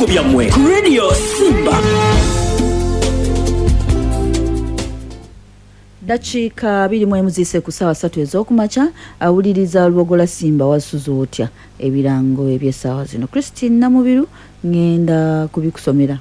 ebigambo byammwe ku Radio Simba. Dakiika 21 ku ssaawa 3 ez'okumakya awuliriza Lubogola Simba wasuza otya ebirango eby'essaawa zino. Christine Namubiru ngenda kubikusomera.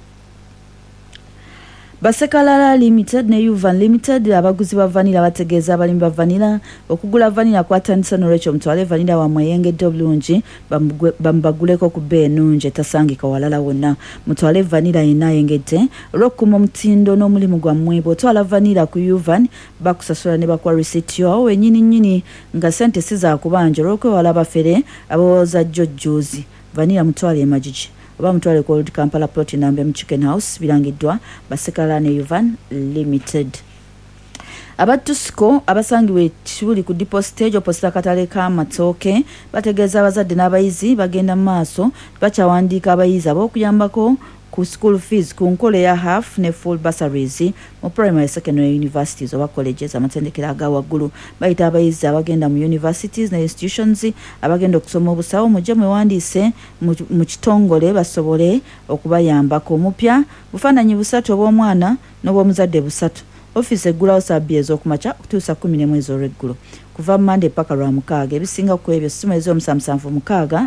Basekalala Limited ne Yuvan Limited abaguzi ba vanilla bategeeza abalimi ba vanilla okugula vanilla kwatandisa n'olwekyo mutwale vanilla wamwe yengedde obulungi bambaguleko ku bbeeyi ennungi etasangika walala wonna. Mutwale vanilla yenna yengedde olw'okukuma omutindo n'omulimu gwammwe. Bw'otwala vanilla ku Yuvan bakusasula ne bakuwa receipt yo wennyini nga ssente si za kubanja olw'okwewala bafere abawooza jjojjoozi. Vanilla mutwale emagigi oba mutwale ku Old Kampala Platinum mu Chicken House birangiddwa Basekalala ne Yuvan Limited. Abatusiko abasangiwe Kibuli ku depot stage opposite katale k'amatooke bategeeza abazadde n'abayizi bagenda mu maaso bakyawandiika abayizi ab'okuyambako ku school fees ku nkola ya half ne full bursaries mu primary secondary universities oba colleges amatendekero aga waggulu. Bayita abayizi abagenda mu universities ne institutions abagenda okusoma obusawo mujje mwewandiise mu kitongole basobole okubayambako. Omupya bufaananyi busatu obw'omwana n'obw'omuzadde busatu. Office eggulawo sabbi ez'okumakya okutuusa 11 ez'olweggulo kuva Monday paka Lwamukaaga. Ebisinga ku ebyo si mwezi omusanvu mukaaga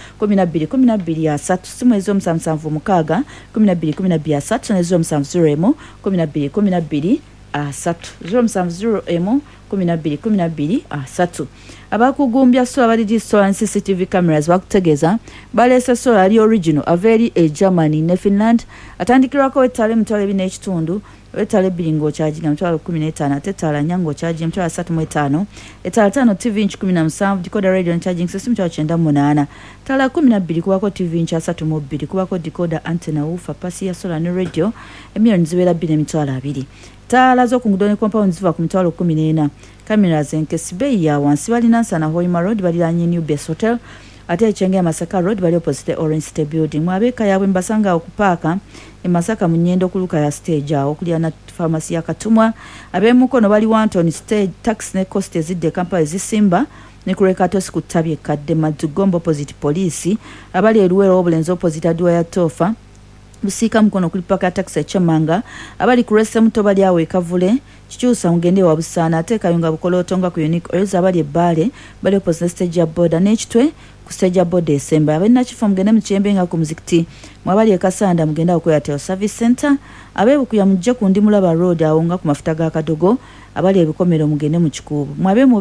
12 si mwezi omusanvu mukaaga 12 n'ezi omusanvu 12 12 abakugumbya sola balidi sola and CCTV cameras bakutegeeza baleese sola ali original averi Germany ne Finland atandikirwako ettale mutwalo 2 n'ekitundu etale bilingo charging mtwalo 15 tetala nyango charging mtwalo 35 etala 5 TV inch 17 decoder radio charging system mtwalo 98 tala 12 kubako TV inch 32 kubako decoder antenna woofer pasi ya solar ne radio emiliyoni ziwera 2.2 tala zo kungudone compound ziva ku mtwalo 14 cameras enkesi bei ya wansi balina nsana Hoima Road baliranye New Base Hotel ate echenge ya Masaka Road bali opposite Orange State Building. Mwabeka yabwe mbasanga okupaaka Masaka mu Nyendo kuluka ya stage awo kulya na pharmacy ya Katumwa abemukono bali Wanton stage tax ne cost ezidde Kampala ezisimba ne kureka tosi kutabye kadde Madugombo opposite police abali eruwero obulenzi opposite Adwa Tofa busika mkono kulipaka tax echemanga abali kurese muto bali awe kavule kikyusa ngende wa busana ate kayunga bukolotonga ku unique oils abali ebale bali opposite stage ya border n'ekitwe ku stage ya border December abenna kifo mugende mukyembe nga ku muzikiti mwabali ekasanda mugenda okuya Tel Service Center abebukuya mujje ku Ndimulaba Road awo nga ku mafuta ga Kadogo abali ebikomero mugende mu kikubu mwabe